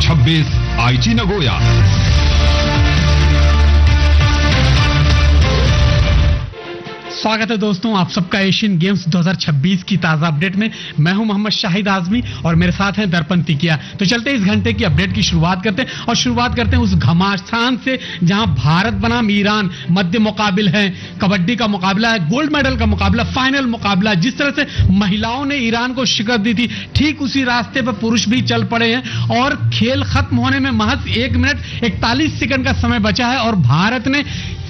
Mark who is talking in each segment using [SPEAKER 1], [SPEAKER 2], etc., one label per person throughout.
[SPEAKER 1] 2026 IG Nagoya.
[SPEAKER 2] स्वागत है दोस्तों आप सबका एशियन गेम्स 2026 की ताजा अपडेट में। मैं हूं मोहम्मद शाहिद आजमी और मेरे साथ हैं दर्पण तिकिया। तो चलते हैं इस घंटे की अपडेट की शुरुआत करते हैं और शुरुआत करते हैं उस घमासान से जहां भारत बनाम ईरान मध्य मुकाबिल है। कबड्डी का मुकाबला है, गोल्ड मेडल का मुकाबला, फाइनल मुकाबला। जिस तरह से महिलाओं ने ईरान को शिकस्त दी थी, ठीक उसी रास्ते पर पुरुष भी चल पड़े हैं और खेल खत्म होने में महज 1 मिनट 41 सेकंड का समय बचा है और भारत ने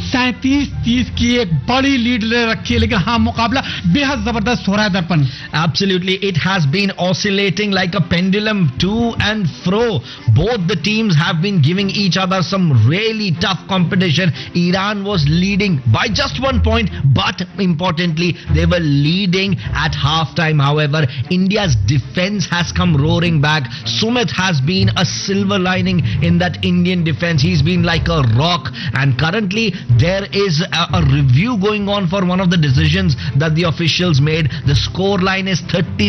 [SPEAKER 2] 37-30 की एक बड़ी लीड ले रखी है। लेकिन हाँ, मुकाबला बेहद जबरदस्त हो रहा है दर्पण।
[SPEAKER 3] Absolutely, it has been oscillating like a pendulum to and fro. Both the teams have been giving each other some really tough competition. Iran was leading by just 1 point, but importantly, they were leading at halftime. However, India's defense has come roaring back. Sumit has been a silver lining in that Indian defense. He's been like a rock, and currently there is a review going on for one of the decisions that the officials made. The score line is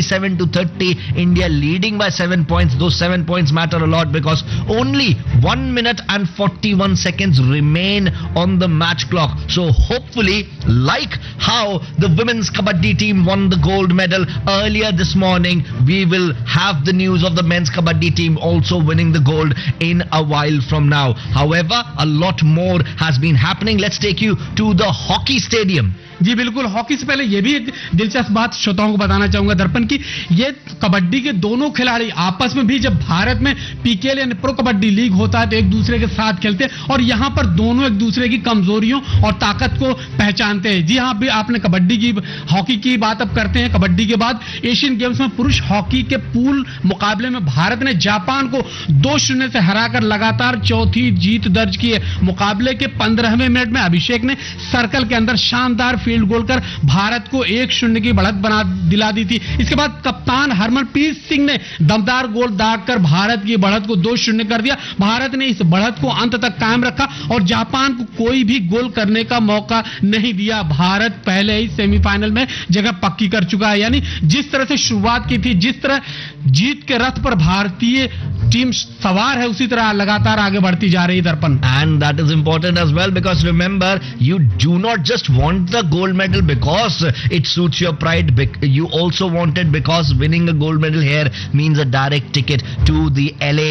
[SPEAKER 3] 37-30. India leading by 7 points. Those 7 points matter a lot because only 1 minute and 41 seconds remain on the match clock. So hopefully, like how the women's kabaddi team won the gold medal earlier this morning, we will have the news of the men's kabaddi team also winning the gold in a while from now. However, a lot more has been happening. Let's take you to the hockey stadium.
[SPEAKER 2] जी बिल्कुल। Hockey से पहले ये भी एक दिलचस्प बात श्रोताओं को बताना चाहूंगा दर्पण की, ये कबड्डी के दोनों खिलाड़ी आपस में भी जब भारत में पीकेएल यानी प्रो कबड्डी लीग होता है तो एक दूसरे के साथ खेलते हैं और यहां पर दोनों एक दूसरे की कमजोरियों और ताकत को पहचानते हैं। जी हाँ, भी आपने कबड्डी की हॉकी की बात अब करते हैं। कबड्डी के बाद एशियन गेम्स में पुरुष हॉकी के पूल मुकाबले में भारत ने जापान को 2-0 से हराकर लगातार चौथी जीत दर्ज की है। मुकाबले के 15वें मिनट में अभिषेक ने सर्कल के अंदर शानदार फील्ड गोल कर भारत को 1-0 की बढ़त दिला दी थी। इसके बाद कप्तान हरमनप्रीत सिंह ने दमदार गोल दागकर भारत की बढ़त को 2-0 कर दिया। भारत ने इस बढ़त को अंत तक कायम रखा और जापान को कोई भी गोल करने का मौका नहीं दिया। भारत पहले ही सेमीफाइनल में जगह पक्की कर चुका है। यानी जिस तरह से शुरुआत की थी, जिस तरह जीत के रथ पर भारतीय टीम सवार है, उसी तरह लगातार आगे बढ़ती जा रही है दर्पण।
[SPEAKER 3] And that is important as well because remember, you do not just want the gold medal because it suits your pride. You also want it because winning a gold medal here means a direct ticket to the LA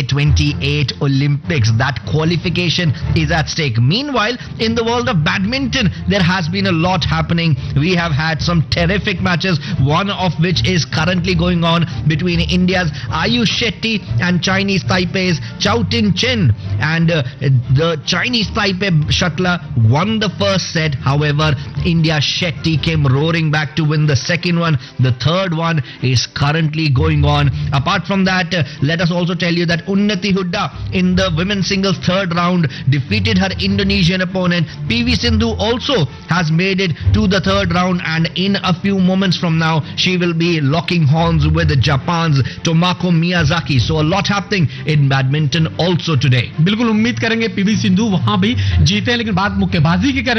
[SPEAKER 3] 28 Olympics. That qualification is at stake. Meanwhile, in the world of badminton, there has been a lot happening. We have had some terrific matches, one of which is currently going on between India's Ayush Shetty and Chinese Taipei's Chao Tin Chen. And the Chinese Taipei shuttler won the first set. However, India Shetty came roaring back to win the second one. The third one is currently going on. Apart from that, let us also tell you that Unnati Hooda in the women's singles third round defeated her Indonesian opponent. PV Sindhu also has made it to the third round, and in a few moments from now, she will be locking horns with Japan's Tomoko Miyazaki. So a lot happening in badminton also today.
[SPEAKER 2] बिल्कुल उम्मीद करेंगे PV Sindhu वहां भी जीते, लेकिन बात मुक्केबाजी की करें